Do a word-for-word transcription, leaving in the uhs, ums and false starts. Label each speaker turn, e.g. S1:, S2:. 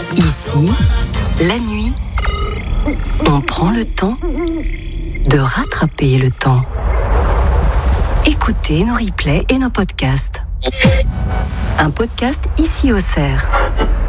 S1: Ici, la nuit, on prend le temps de rattraper le temps. Écoutez nos replays et nos podcasts. Un podcast ici au Cerf.